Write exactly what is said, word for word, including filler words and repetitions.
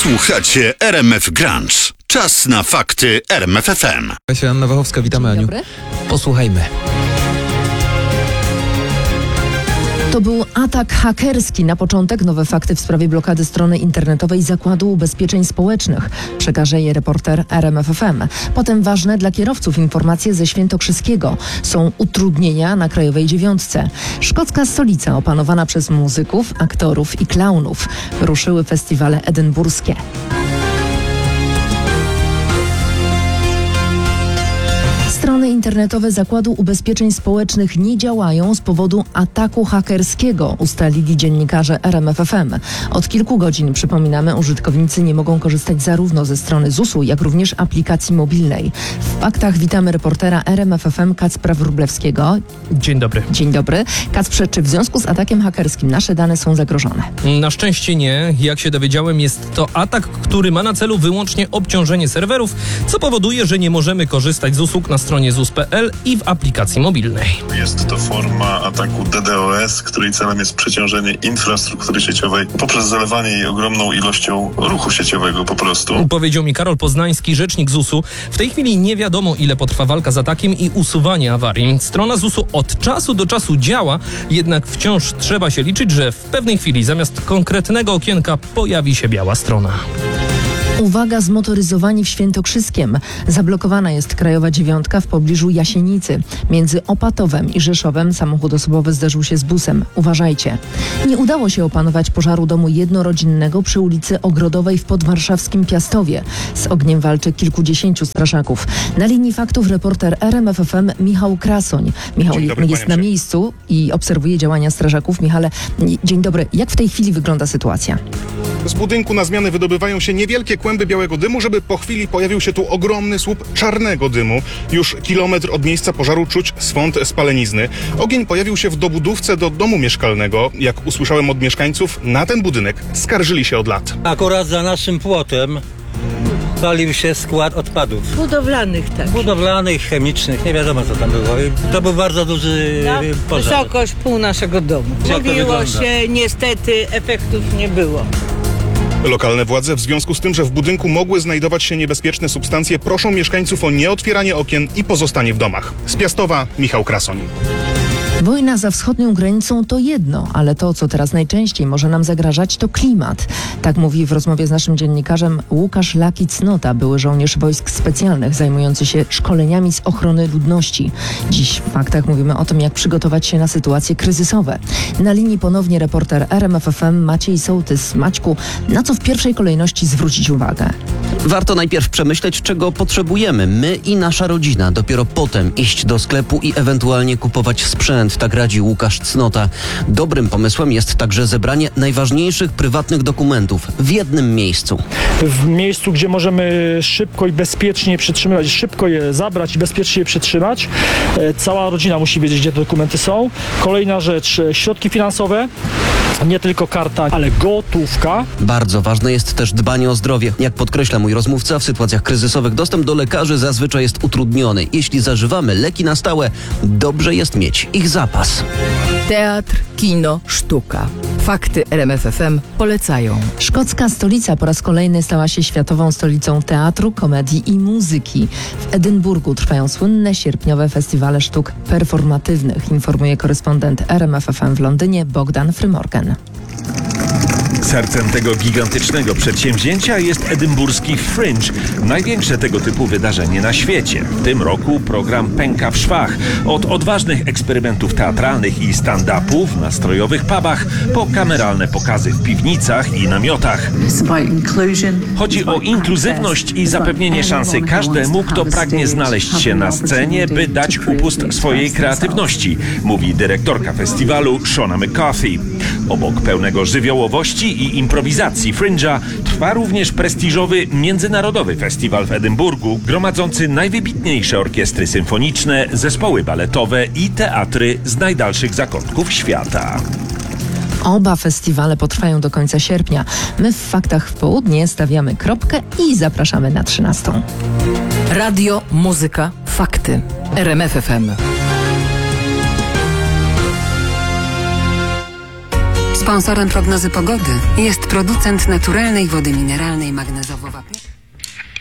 Słuchacie R M F Grunge. Czas na fakty R M F F M. Kasia Anna Wachowska, witamy, Aniu. Dobry. Posłuchajmy. To był atak hakerski. Na początek nowe fakty w sprawie blokady strony internetowej Zakładu Ubezpieczeń Społecznych. Przekaże je reporter R M F F M. Potem ważne dla kierowców informacje ze Świętokrzyskiego. Są utrudnienia na Krajowej Dziewiątce. Szkocka stolica opanowana przez muzyków, aktorów i klaunów. Ruszyły festiwale edynburskie. Strony internetowe Zakładu Ubezpieczeń Społecznych nie działają z powodu ataku hakerskiego, ustalili dziennikarze R M F F M. Od kilku godzin, przypominamy, użytkownicy nie mogą korzystać zarówno ze strony zusu, jak również aplikacji mobilnej. W faktach witamy reportera R M F F M Kacpra Wróblewskiego. Dzień dobry. Dzień dobry. Kacprze, czy w związku z atakiem hakerskim nasze dane są zagrożone? Na szczęście nie. Jak się dowiedziałem, jest to atak, który ma na celu wyłącznie obciążenie serwerów, co powoduje, że nie możemy korzystać z usług na stronie zus kropka p l i w aplikacji mobilnej. Jest to forma ataku D DoS, której celem jest przeciążenie infrastruktury sieciowej poprzez zalewanie jej ogromną ilością ruchu sieciowego po prostu. Powiedział mi Karol Poznański, rzecznik zusu. W tej chwili nie wiadomo, ile potrwa walka z atakiem i usuwanie awarii. Strona zusu od czasu do czasu działa, jednak wciąż trzeba się liczyć, że w pewnej chwili zamiast konkretnego okienka pojawi się biała strona. Uwaga, zmotoryzowani w Świętokrzyskiem. Zablokowana jest Krajowa Dziewiątka w pobliżu Jasienicy. Między Opatowem i Rzeszowem samochód osobowy zderzył się z busem. Uważajcie. Nie udało się opanować pożaru domu jednorodzinnego przy ulicy Ogrodowej w podwarszawskim Piastowie. Z ogniem walczy kilkudziesięciu strażaków. Na linii faktów reporter R M F F M Michał Krasoń. Michał Dobry, jest na miejscu i obserwuje działania strażaków. Michale, dzień dobry. Jak w tej chwili wygląda sytuacja? Z budynku na zmianę wydobywają się niewielkie kłęby białego dymu, żeby po chwili pojawił się tu ogromny słup czarnego dymu. Już kilometr od miejsca pożaru czuć swąd spalenizny. Ogień pojawił się w dobudówce do domu mieszkalnego. Jak usłyszałem od mieszkańców, na ten budynek skarżyli się od lat. Akurat za naszym płotem palił się skład odpadów. Budowlanych, tak. Budowlanych, chemicznych, nie wiadomo co tam było. I to był bardzo duży No, pożar. wysokość pół naszego domu. Jak to Mówiło wygląda? się, niestety efektów nie było. Lokalne władze w związku z tym, że w budynku mogły znajdować się niebezpieczne substancje, proszą mieszkańców o nieotwieranie okien i pozostanie w domach. Z Piastowa Michał Krasoń. Wojna za wschodnią granicą to jedno, ale to, co teraz najczęściej może nam zagrażać, to klimat. Tak mówi w rozmowie z naszym dziennikarzem Łukasz Laki-Cnota, były żołnierz wojsk specjalnych zajmujący się szkoleniami z ochrony ludności. Dziś w faktach mówimy o tym, jak przygotować się na sytuacje kryzysowe. Na linii ponownie reporter R M F F M Maciej Sołtys. Maćku, na co w pierwszej kolejności zwrócić uwagę? Warto najpierw przemyśleć, czego potrzebujemy my i nasza rodzina. Dopiero potem iść do sklepu i ewentualnie kupować sprzęt, tak radzi Łukasz Cnota. Dobrym pomysłem jest także zebranie najważniejszych prywatnych dokumentów w jednym miejscu. W miejscu, gdzie możemy szybko i bezpiecznie przytrzymywać, szybko je zabrać i bezpiecznie je przytrzymać. Cała rodzina musi wiedzieć, gdzie te dokumenty są. Kolejna rzecz, środki finansowe. Nie tylko karta, ale gotówka. Bardzo ważne jest też dbanie o zdrowie. Jak podkreśla mój rozmówca, w sytuacjach kryzysowych dostęp do lekarzy zazwyczaj jest utrudniony. Jeśli zażywamy leki na stałe, dobrze jest mieć ich zapas. Teatr, kino, sztuka. Fakty R M F F M polecają. Szkocka stolica po raz kolejny stała się światową stolicą teatru, komedii i muzyki. W Edynburgu trwają słynne sierpniowe festiwale sztuk performatywnych, informuje korespondent R M F F M w Londynie Bogdan Frymorgan. Sercem tego gigantycznego przedsięwzięcia jest edynburski Fringe, największe tego typu wydarzenie na świecie. W tym roku program pęka w szwach. Od odważnych eksperymentów teatralnych i stand-upu w nastrojowych pubach po kameralne pokazy w piwnicach i namiotach. Chodzi o inkluzywność i zapewnienie szansy każdemu, kto pragnie znaleźć się na scenie, by dać upust swojej kreatywności, mówi dyrektorka festiwalu Shona McCarthy. Obok pełnego żywiołowości i improwizacji Fringe'a trwa również prestiżowy międzynarodowy festiwal w Edynburgu, gromadzący najwybitniejsze orkiestry symfoniczne, zespoły baletowe i teatry z najdalszych zakątków świata. Oba festiwale potrwają do końca sierpnia. My w Faktach w Południe stawiamy kropkę i zapraszamy na trzynastą. Radio, muzyka, fakty. R M F F M. Sponsorem prognozy pogody jest producent naturalnej wody mineralnej magnezowo-wapniowej.